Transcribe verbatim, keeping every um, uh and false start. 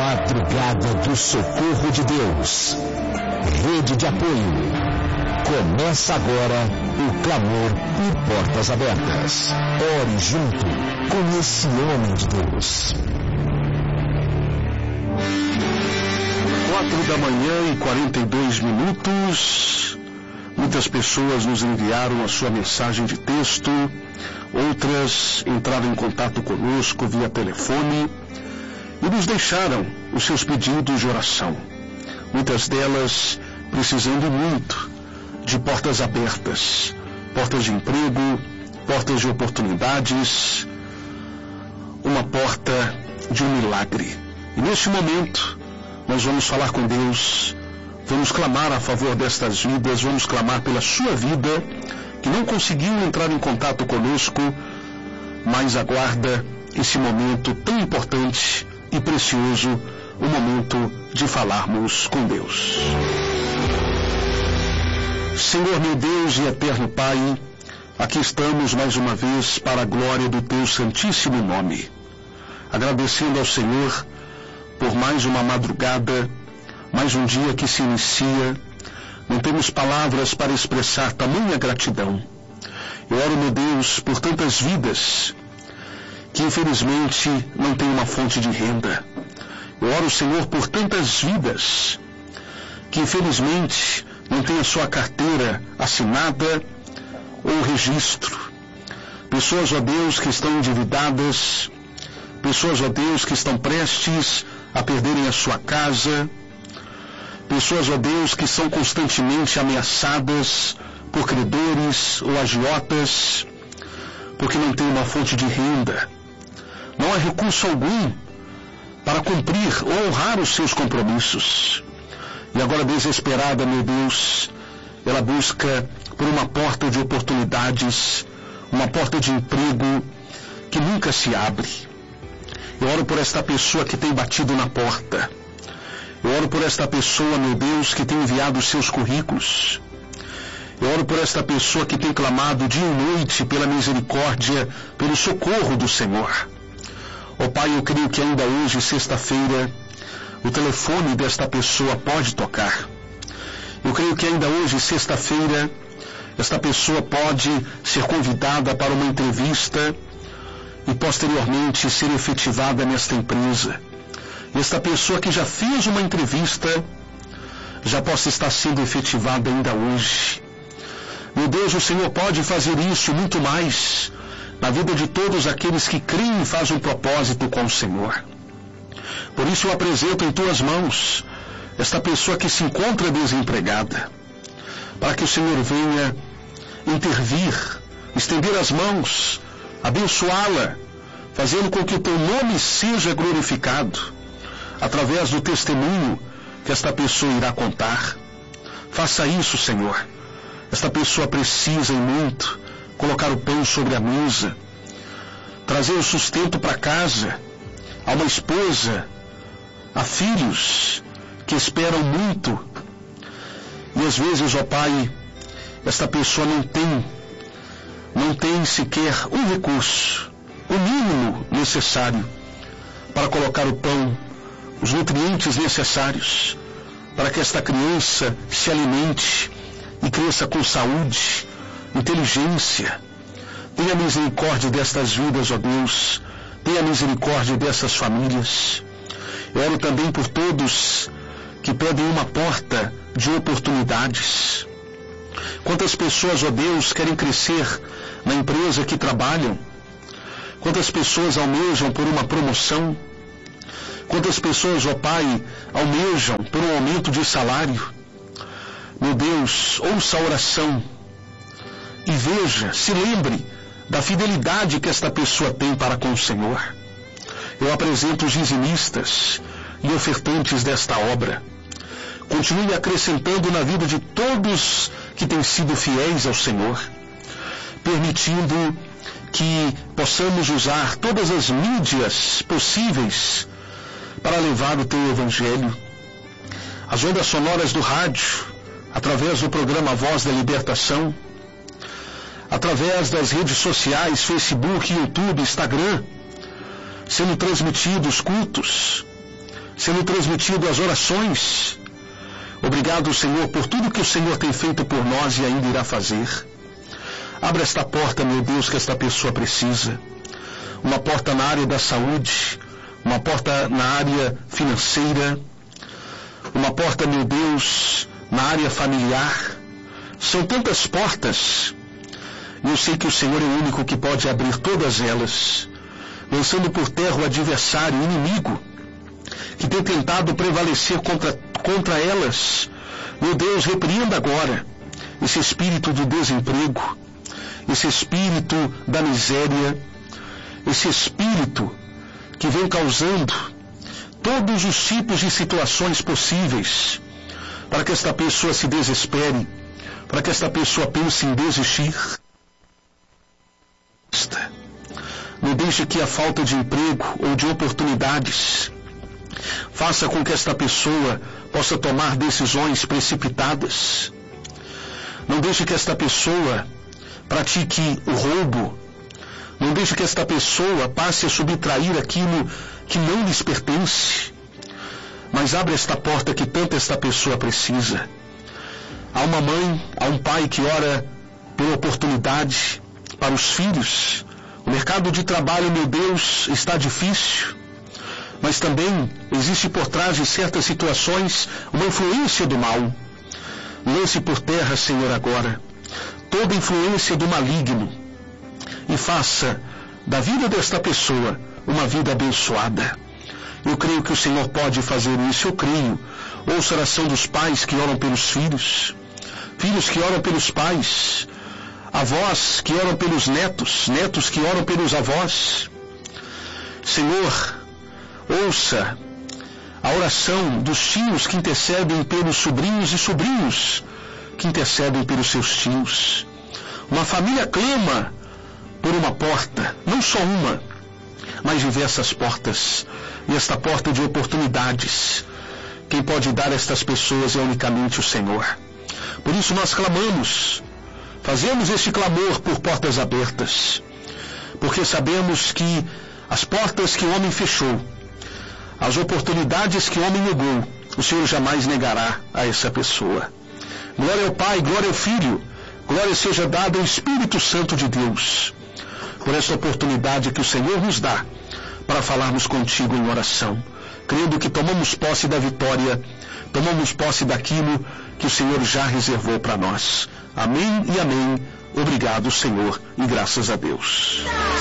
Madrugada do Socorro de Deus. Rede de apoio. Começa agora o clamor por portas abertas. Ore junto com esse homem de Deus. Quatro da manhã e quarenta e dois minutos. Muitas pessoas nos enviaram a sua mensagem de texto. Outras entraram em contato conosco via telefone e nos deixaram os seus pedidos de oração. Muitas delas precisando muito de portas abertas, portas de emprego, portas de oportunidades, uma porta de um milagre. E neste momento nós vamos falar com Deus, vamos clamar a favor destas vidas, vamos clamar pela sua vida, que não conseguiu entrar em contato conosco, mas aguarda esse momento tão importante e precioso, o momento de falarmos com Deus. Senhor meu Deus e eterno Pai, aqui estamos mais uma vez para a glória do Teu santíssimo nome, agradecendo ao Senhor por mais uma madrugada, mais um dia que se inicia. Não temos palavras para expressar tamanha gratidão. Eu oro, meu Deus, por tantas vidas que infelizmente não têm uma fonte de renda. Eu oro, Senhor, por tantas vidas que infelizmente não têm a sua carteira assinada ou registro. Pessoas, ó Deus, que estão endividadas, pessoas, ó Deus, que estão prestes a perderem a sua casa, pessoas, ó Deus, que são constantemente ameaçadas por credores ou agiotas, porque não têm uma fonte de renda. Não há recurso algum para cumprir ou honrar os seus compromissos. E agora, desesperada, meu Deus, ela busca por uma porta de oportunidades, uma porta de emprego que nunca se abre. Eu oro por esta pessoa que tem batido na porta. Eu oro por esta pessoa, meu Deus, que tem enviado os seus currículos. Eu oro por esta pessoa que tem clamado dia e noite pela misericórdia, pelo socorro do Senhor. Ó oh, Pai, eu creio que ainda hoje, sexta-feira, o telefone desta pessoa pode tocar. Eu creio que ainda hoje, sexta-feira, esta pessoa pode ser convidada para uma entrevista e posteriormente ser efetivada nesta empresa. Esta pessoa que já fez uma entrevista já possa estar sendo efetivada ainda hoje. Meu Deus, o Senhor pode fazer isso muito mais na vida de todos aqueles que creem e fazem um propósito com o Senhor. Por isso eu apresento em Tuas mãos esta pessoa que se encontra desempregada, para que o Senhor venha intervir, estender as mãos, abençoá-la, fazendo com que o Teu nome seja glorificado, através do testemunho que esta pessoa irá contar. Faça isso, Senhor. Esta pessoa precisa e muito colocar o pão sobre a mesa, trazer o sustento para casa, a uma esposa, a filhos que esperam muito. E às vezes, ó Pai, esta pessoa não tem, não tem sequer um recurso, o mínimo necessário para colocar o pão, os nutrientes necessários para que esta criança se alimente e cresça com saúde, inteligência. Tenha misericórdia destas vidas, ó Deus. Tenha misericórdia dessas famílias. Eu oro também por todos que pedem uma porta de oportunidades. Quantas pessoas, ó Deus, querem crescer na empresa que trabalham? Quantas pessoas almejam por uma promoção? Quantas pessoas, ó Pai, almejam por um aumento de salário? Meu Deus, ouça a oração e veja, se lembre da fidelidade que esta pessoa tem para com o Senhor. Eu apresento os dizimistas e ofertantes desta obra. Continue acrescentando na vida de todos que têm sido fiéis ao Senhor, permitindo que possamos usar todas as mídias possíveis para levar o Teu Evangelho. As ondas sonoras do rádio, através do programa Voz da Libertação, através das redes sociais, Facebook, YouTube, Instagram, sendo transmitidos cultos, sendo transmitido as orações. Obrigado, Senhor, por tudo que o Senhor tem feito por nós e ainda irá fazer. Abra esta porta, meu Deus, que esta pessoa precisa. Uma porta na área da saúde, uma porta na área financeira, uma porta, meu Deus, na área familiar. São tantas portas, e eu sei que o Senhor é o único que pode abrir todas elas, lançando por terra o adversário, o inimigo, que tem tentado prevalecer contra, contra elas. Meu Deus, repreenda agora esse espírito do desemprego, esse espírito da miséria, esse espírito que vem causando todos os tipos de situações possíveis para que esta pessoa se desespere, para que esta pessoa pense em desistir. Não deixe que a falta de emprego ou de oportunidades faça com que esta pessoa possa tomar decisões precipitadas. Não deixe que esta pessoa pratique o roubo. Não deixe que esta pessoa passe a subtrair aquilo que não lhes pertence. Mas abre esta porta que tanto esta pessoa precisa. Há uma mãe, há um pai que ora pela oportunidade para os filhos. O mercado de trabalho, meu Deus, está difícil. Mas também existe por trás de certas situações uma influência do mal. Lance por terra, Senhor, agora toda influência do maligno e faça da vida desta pessoa uma vida abençoada. Eu creio que o Senhor pode fazer isso, eu creio. Ouça a oração dos pais que oram pelos filhos, filhos que oram pelos pais, avós que oram pelos netos, netos que oram pelos avós. Senhor, ouça a oração dos tios que intercedem pelos sobrinhos e sobrinhos que intercedem pelos seus tios. Uma família clama por uma porta, não só uma, mas diversas portas. E esta porta de oportunidades, quem pode dar a estas pessoas é unicamente o Senhor. Por isso nós clamamos, fazemos este clamor por portas abertas, porque sabemos que as portas que o homem fechou, as oportunidades que o homem negou, o Senhor jamais negará a essa pessoa. Glória ao Pai, glória ao Filho, glória seja dada ao Espírito Santo de Deus, por esta oportunidade que o Senhor nos dá para falarmos contigo em oração, crendo que tomamos posse da vitória, tomamos posse daquilo que o Senhor já reservou para nós. Amém e amém. Obrigado, Senhor, e graças a Deus.